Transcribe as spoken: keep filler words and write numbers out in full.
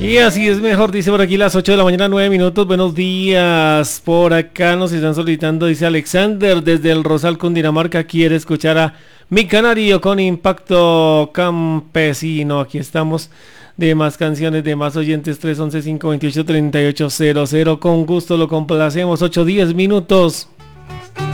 Y así es mejor, dice por aquí las ocho de la mañana, nueve minutos. Buenos días. Por acá nos están solicitando, dice Alexander, desde el Rosal, Cundinamarca, quiere escuchar a Mi Canario con Impacto Campesino. Aquí estamos de más canciones, de más oyentes, tres once, cinco veintiocho, treinta y ocho cero cero. Con gusto lo complacemos, ocho diez minutos.